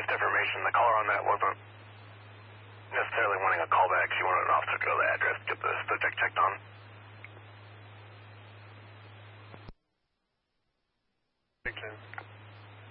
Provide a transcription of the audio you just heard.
briefed information. The caller on that wasn't necessarily wanting a callback. She wanted an officer to go to the address, get the subject checked on. Big 10.